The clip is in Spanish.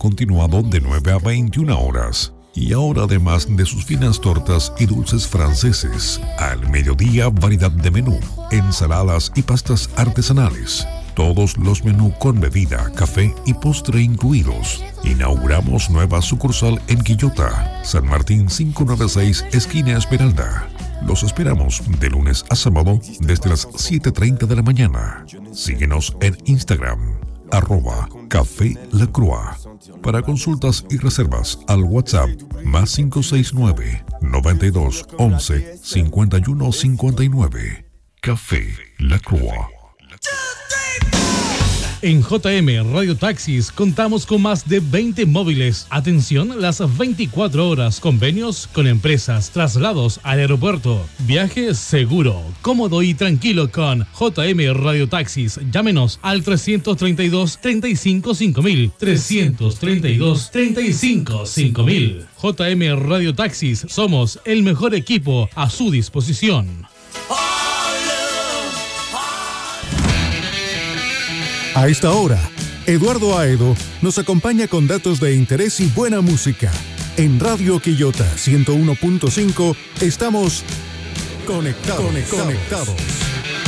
continuado de 9 a 21 horas. Y ahora, además de sus finas tortas y dulces franceses, al mediodía variedad de menú, ensaladas y pastas artesanales. Todos los menús con bebida, café y postre incluidos. Inauguramos nueva sucursal en Quillota, San Martín 596, esquina Esmeralda. Los esperamos de lunes a sábado desde las 7:30 de la mañana. Síguenos en Instagram, @Café La Croix. Para consultas y reservas al WhatsApp +569 92 11 51 59. Café La Croix. En JM Radio Taxis contamos con más de 20 móviles. Atención las 24 horas. Convenios con empresas, traslados al aeropuerto. Viaje seguro, cómodo y tranquilo con JM Radio Taxis. Llámenos al 332 35 5000. 332 35 5000. JM Radio Taxis. Somos el mejor equipo a su disposición. A esta hora, Eduardo Aedo nos acompaña con datos de interés y buena música. En Radio Quillota 101.5 estamos conectados.